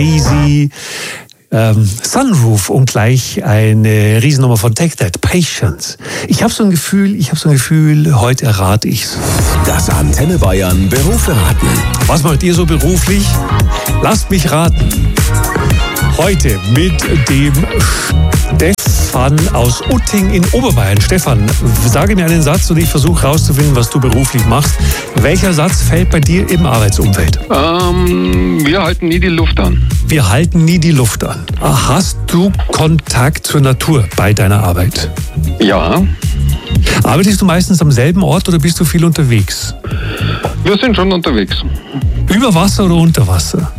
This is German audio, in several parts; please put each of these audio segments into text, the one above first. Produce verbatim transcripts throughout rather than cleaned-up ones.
Easy, ähm, Sunroof und gleich eine Riesennummer von Take That, Patience. Ich habe so ein Gefühl, ich habe so ein Gefühl, heute errate ich's. Das Antenne Bayern Berufe raten. Was macht ihr so beruflich? Lasst mich raten. Heute mit dem Stefan aus Utting in Oberbayern. Stefan, sage mir einen Satz und ich versuche herauszufinden, was du beruflich machst. Welcher Satz fällt bei dir im Arbeitsumfeld? Ähm, wir halten nie die Luft an. Wir halten nie die Luft an. Hast du Kontakt zur Natur bei deiner Arbeit? Ja, Arbeitest du meistens am selben Ort oder bist du viel unterwegs? wir sind schon unterwegs. Über Wasser oder unter Wasser?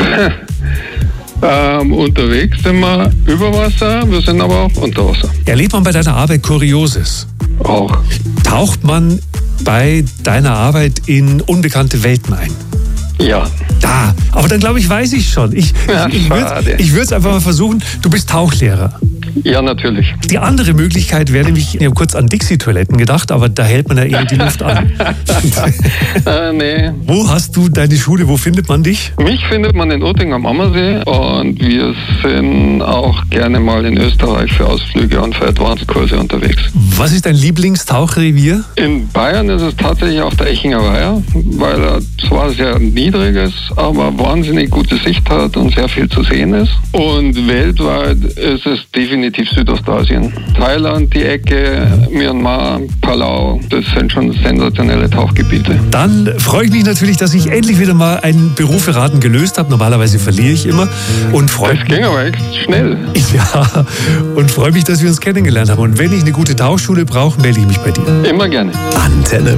Ähm, unterwegs sind wir über Wasser, wir sind aber auch unter Wasser. Erlebt man bei deiner Arbeit Kurioses? Auch. Taucht man bei deiner Arbeit in unbekannte Welten ein? Ja. Da, aber dann glaube ich, weiß ich schon. Ich, Ja, ich, ich würde schade. ich es einfach mal versuchen. Du bist Tauchlehrer. Ja, natürlich. Die andere Möglichkeit wäre nämlich, ich habe kurz an Dixie-Toiletten gedacht, aber da hält man ja eher die Luft an. äh, nee. Wo hast du deine Schule? Wo findet man dich? Mich findet man in Utting am Ammersee und wir sind auch gerne mal in Österreich für Ausflüge und für Advanced-Kurse unterwegs. Was ist dein Lieblingstauchrevier? In Bayern ist es tatsächlich auch der Echinger Weiher, weil er zwar sehr niedrig ist, aber wahnsinnig gute Sicht hat und sehr viel zu sehen ist. Und weltweit ist es definitiv Südostasien. Thailand, die Ecke, Myanmar, Palau, das sind schon sensationelle Tauchgebiete. Dann freue ich mich natürlich, dass ich endlich wieder mal ein Beruferaten gelöst habe. Normalerweise verliere ich immer. Und freue Das ging aber echt schnell. ja, und freue mich, dass wir uns kennengelernt haben. Und wenn ich eine gute Tauchschule brauche, melde ich mich bei dir. Immer gerne. Antenne